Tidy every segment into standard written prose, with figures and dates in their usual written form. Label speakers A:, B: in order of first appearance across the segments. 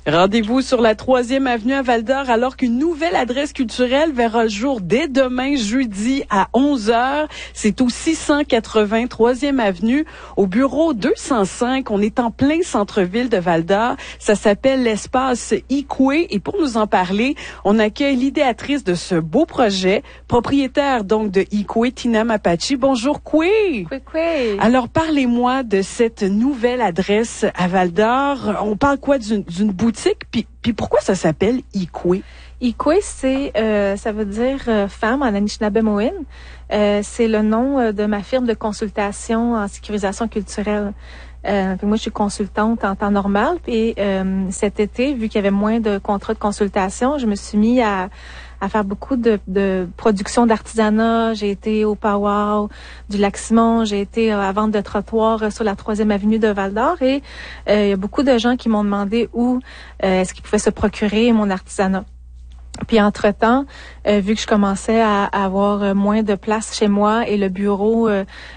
A: Rendez-vous sur la 3e avenue à Val-d'Or alors qu'une nouvelle adresse culturelle verra le jour dès demain, jeudi, à 11h. C'est au 680 3e avenue, au bureau 205. On est en plein centre-ville de Val-d'Or. Ça s'appelle l'espace Ikwe. Et pour nous en parler, on accueille l'idéatrice de ce beau projet, propriétaire donc de Ikwe, Tina Mapachi. Bonjour, Kwe.
B: Kwe.
A: Alors, parlez-moi de cette nouvelle adresse à Val-d'Or. On parle quoi d'une boutique? Puis pourquoi ça s'appelle Ikwe?
B: Ikwe, ça veut dire femme en Anishinaabemowin. C'est le nom de ma firme de consultation en sécurisation culturelle. Moi, je suis consultante en temps normal. Puis cet été, vu qu'il y avait moins de contrats de consultation, je me suis mis à faire beaucoup de production d'artisanat. J'ai été au Powwow du Lac-Simon. J'ai été à vente de trottoirs sur la 3e avenue de Val-d'Or. Et il y a beaucoup de gens qui m'ont demandé où est-ce qu'ils pouvaient se procurer mon artisanat. Puis entre-temps, vu que je commençais à avoir moins de place chez moi et le bureau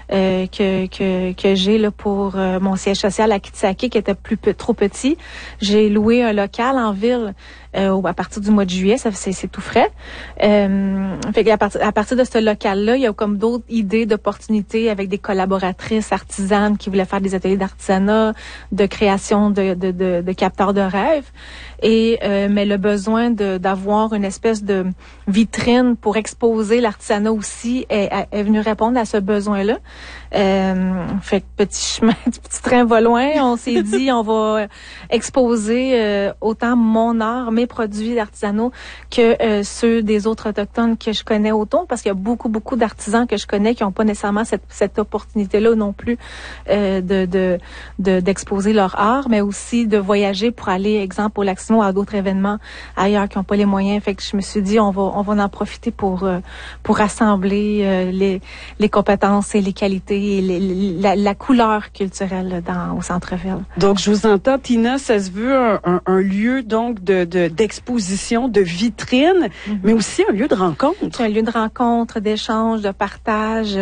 B: que j'ai là pour mon siège social à Kitsaki qui était trop petit, j'ai loué un local en ville à partir du mois de juillet. C'est tout frais. Fait qu'à partir de ce local-là, il y a comme d'autres idées d'opportunités avec des collaboratrices artisanes qui voulaient faire des ateliers d'artisanat, de création de capteurs de rêve. Mais le besoin d'avoir une espèce de vitrine pour exposer l'artisanat aussi est venu répondre à ce besoin-là. Fait que petit train va loin. On s'est dit, on va exposer autant mon art, mes produits artisanaux que ceux des autres autochtones que je connais autour, parce qu'il y a beaucoup d'artisans que je connais qui n'ont pas nécessairement cette opportunité-là non plus d'exposer leur art, mais aussi de voyager pour aller, exemple, au Lac-Simon, à d'autres événements ailleurs qui n'ont pas les moyens. Fait que je me suis dit, on va en profiter pour rassembler les compétences et les qualités et la couleur culturelle au centre-ville.
A: Donc, je vous entends, Tina, ça se veut un lieu donc d'exposition, de vitrine, mais aussi un lieu de rencontre.
B: C'est un lieu de rencontre, d'échange, de partage,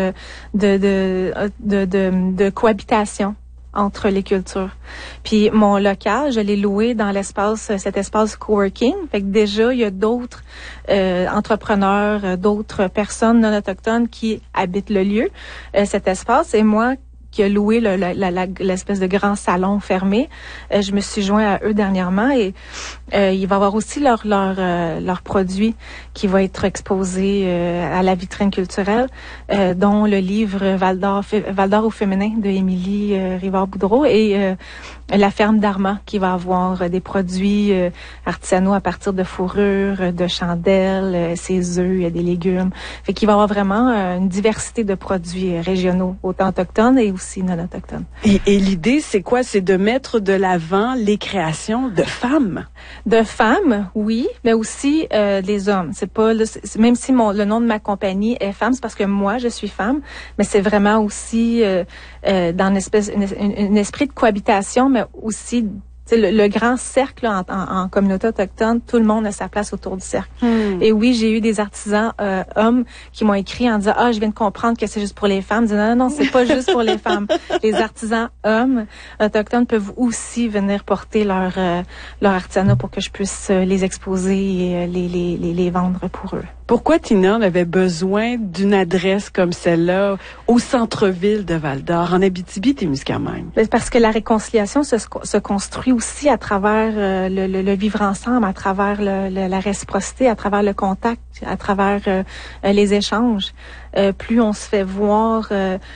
B: de cohabitation entre les cultures. Puis mon local, je l'ai loué dans cet espace coworking. Fait que déjà, il y a d'autres entrepreneurs, d'autres personnes non autochtones qui habitent le lieu, cet espace. Et moi, qui a loué l'espèce de grand salon fermé. Je me suis joint à eux dernièrement et il va y avoir aussi leur produit qui va être exposé à la vitrine culturelle, dont le livre Val-d'Or au féminin de Émilie Rivard-Boudreau et la ferme d'Armand qui va avoir des produits artisanaux à partir de fourrures, de chandelles, ses œufs, il y a des légumes. Fait qu'il va y avoir vraiment une diversité de produits régionaux, autant autochtones et aussi non autochtones.
A: Et l'idée, c'est quoi? C'est de mettre de l'avant les créations de femmes.
B: De femmes, oui, mais aussi des hommes. C'est pas même si le nom de ma compagnie est femme, c'est parce que moi je suis femme, mais c'est vraiment aussi dans une esprit de cohabitation, mais aussi le grand cercle en communauté autochtone, tout le monde a sa place autour du cercle. Et oui, j'ai eu des artisans hommes qui m'ont écrit en disant je viens de comprendre que c'est juste pour les femmes. Je dis, non, c'est pas juste pour les femmes. Les artisans hommes autochtones peuvent aussi venir porter leur artisanat pour que je puisse les exposer et les vendre pour eux.
A: Pourquoi Tina avait besoin d'une adresse comme celle-là au centre-ville de Val-d'Or, en Abitibi-Témiscamingue?
B: Parce que la réconciliation se construit aussi à travers le vivre ensemble, à travers la réciprocité, à travers le contact, à travers les échanges. Plus on se fait voir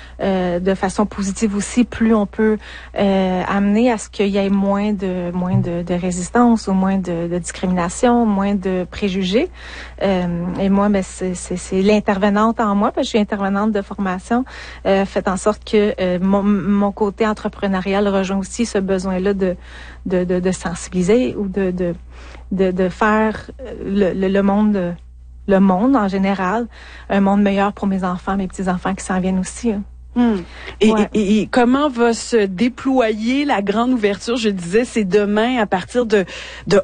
B: de façon positive aussi, plus on peut amener à ce qu'il y ait moins de résistance ou moins de discrimination, moins de préjugés. Et moi, c'est l'intervenante en moi, parce que je suis intervenante de formation, fait en sorte que mon côté entrepreneurial rejoint aussi ce besoin-là de sensibiliser ou de faire le monde. Le monde en général, un monde meilleur pour mes enfants, mes petits-enfants qui s'en viennent aussi.
A: Et comment va se déployer la grande ouverture? Je disais, c'est demain à partir de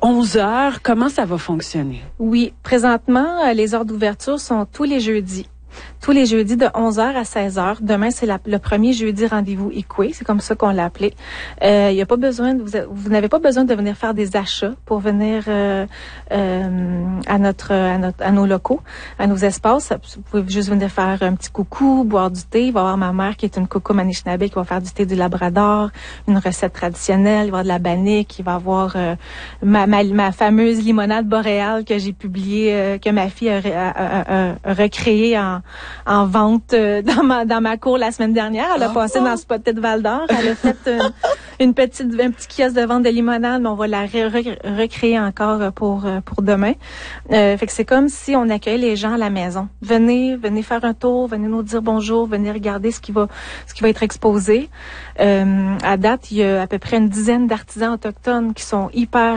A: 11h. Comment ça va fonctionner?
B: Oui, présentement, les heures d'ouverture sont tous les jeudis. tous les jeudis de 11h à 16h. Demain, c'est le premier jeudi rendez-vous Écoué, c'est comme ça qu'on l'a appelé. Il y a pas besoin, vous n'avez pas besoin de venir faire des achats pour venir à nos locaux, à nos espaces. Vous pouvez juste venir faire un petit coucou, boire du thé. Il va y avoir ma mère qui est une Coco Anishinaabe qui va faire du thé du Labrador, une recette traditionnelle. Il va y avoir de la bannique. Il va y avoir ma fameuse limonade boréale que j'ai publiée, que ma fille a recréée en vente dans ma cour la semaine dernière. Elle a passé dans Spotted Val-d'Or. Elle a fait un petit kiosque de vente de limonade, mais on va la recréer encore pour demain. Fait que c'est comme si on accueille les gens à la maison. Venez faire un tour, venez nous dire bonjour, venez regarder ce qui va être exposé. À date, il y a à peu près une dizaine d'artisans autochtones qui sont hyper